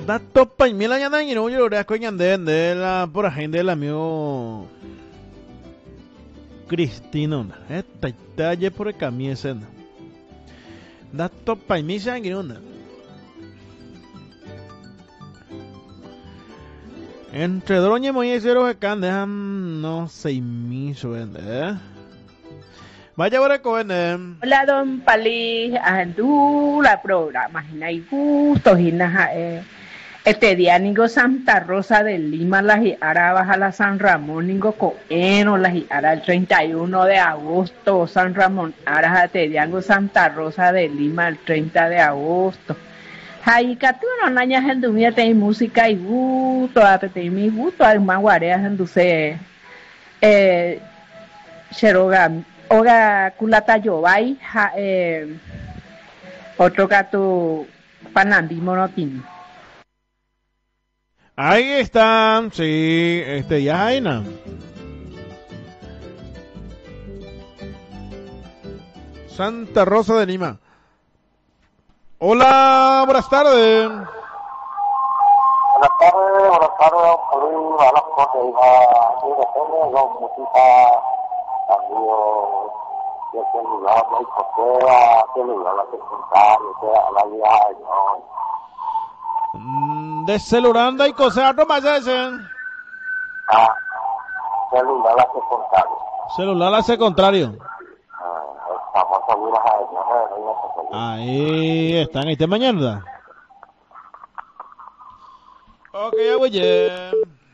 Da topa y mila ya y no yo coñan de la por agenda del amigo Cristino. Esta talle por el camisa. Da topa y misa y no. Entre Droña y Moñez y Cero que dejan no 6.000 Vaya por el cohen. Hola, don Pali, andu la programa, y gusto, este día Nigo Santa Rosa de Lima, la Jiara baja la San Ramón, Nigo Coeno, la Jiara el 31 de agosto, San Ramón, Araja, este día Nigo Santa Rosa de Lima el 30 de agosto. Hay no naña gente miete música y gusto, apete mi gusto, hay más guarea gente Cheroga, Oga Kulata Yobay, otro gato Panambi Monotín. Ahí están, sí, ya hay nada. Santa Rosa de Lima. Hola, buenas tardes. Buenas tardes, Poli, a las cosas, y depende de la música, también, de qué lugar, de qué lugar la que contar, la vida, no. De celular y cosas, ¿no más dicen? Celular la que contar. Celular hace contrario. Estamos seguros a ellos, ahí están, ¿y te mañana? Ok, oye.